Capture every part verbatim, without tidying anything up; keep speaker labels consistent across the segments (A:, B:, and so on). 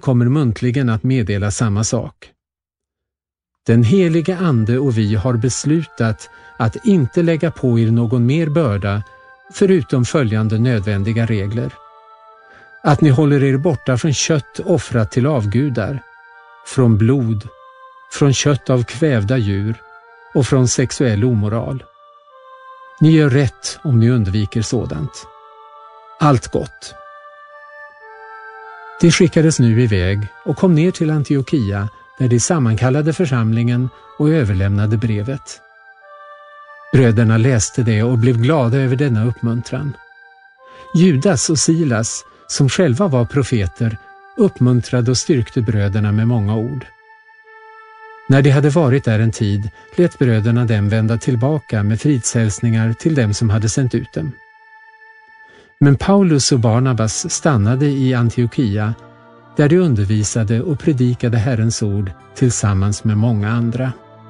A: kommer muntligen att meddela samma sak. Den helige ande och vi har beslutat att inte lägga på er någon mer börda förutom följande nödvändiga regler. Att ni håller er borta från kött offrat till avgudar, från blod, från kött av kvävda djur och från sexuell omoral. Ni gör rätt om ni undviker sådant. Allt gott. De skickades nu iväg och kom ner till Antiokia där de sammankallade församlingen och överlämnade brevet. Bröderna läste det och blev glada över denna uppmuntran. Judas och Silas, som själva var profeter, uppmuntrade och styrkte bröderna med många ord. När de hade varit där en tid lät bröderna dem vända tillbaka med fridshälsningar till dem som hade sänt ut dem. Men Paulus och Barnabas stannade i Antiokia där de undervisade och predikade Herrens ord tillsammans med många andra.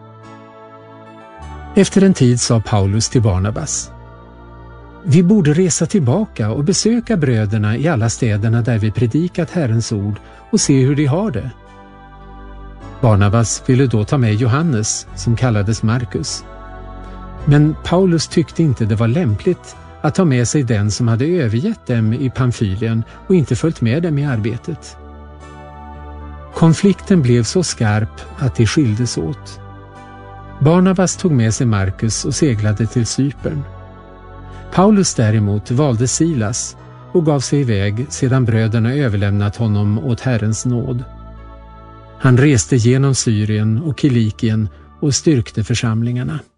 A: Efter en tid sa Paulus till Barnabas: Vi borde resa tillbaka och besöka bröderna i alla städerna där vi predikat Herrens ord och se hur de har det. Barnabas ville då ta med Johannes, som kallades Markus. Men Paulus tyckte inte det var lämpligt att ta med sig den som hade övergett dem i Pamfylien och inte följt med dem i arbetet. Konflikten blev så skarp att de skildes åt. Barnabas tog med sig Markus och seglade till Cypern. Paulus däremot valde Silas och gav sig iväg sedan bröderna överlämnat honom åt Herrens nåd. Han reste genom Syrien och Kilikien och styrkte församlingarna.